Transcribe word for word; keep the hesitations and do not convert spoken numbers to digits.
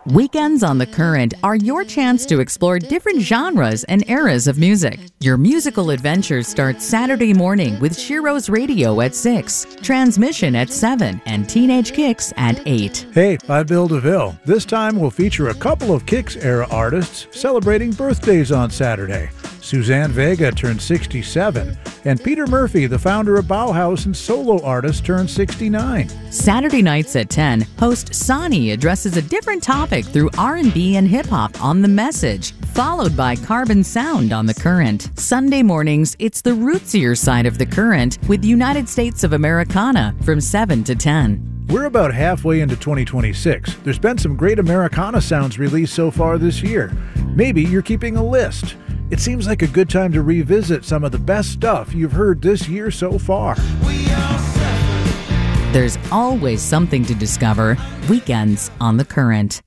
Weekends on the Current are your chance to explore different genres and eras of music. Your musical adventure starts Saturday morning with Shiro's Radio at six, Transmission at seven, and Teenage Kicks at eight. Hey, I'm Bill DeVille. This time we'll feature a couple of Kicks-era artists celebrating birthdays on Saturday. Suzanne Vega turned sixty-seven, and Peter Murphy, the founder of Bauhaus and solo artist, turned sixty-nine. Saturday nights at ten, host Sonny addresses a different topic through R and B and hip-hop on The Message, followed by Carbon Sound on The Current. Sunday mornings, it's the rootsier side of The Current with United States of Americana from seven to ten. We're about halfway into twenty twenty-six. There's been some great Americana sounds released so far this year. Maybe you're keeping a list. It seems like a good time to revisit some of the best stuff you've heard this year so far. There's always something to discover. Weekends on The Current.